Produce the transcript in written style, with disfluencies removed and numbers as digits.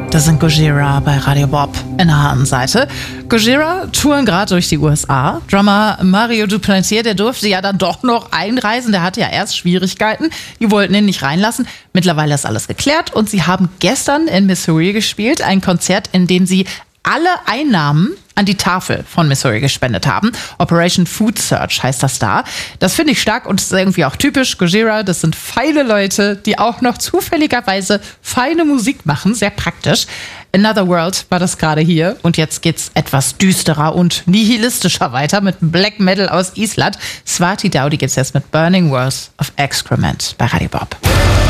Das sind Gojira bei Radio Bob in der harten Seite. Gojira touren gerade durch die USA. Drummer Mario Duplantier, der durfte ja dann doch noch einreisen. Der hatte ja erst Schwierigkeiten. Die wollten ihn nicht reinlassen. Mittlerweile ist alles geklärt und sie haben gestern in Missouri gespielt. Ein Konzert, in dem sie alle Einnahmen an die Tafel von Missouri gespendet haben. Operation Food Search heißt das da. Das finde ich stark und ist irgendwie auch typisch. Gojira, das sind feine Leute, die auch noch zufälligerweise feine Musik machen. Sehr praktisch. Another World war das gerade hier. Und jetzt geht's etwas düsterer und nihilistischer weiter mit Black Metal aus Island. Swati Dowdy geht's jetzt mit Burning Worlds of Excrement bei Radio Bob.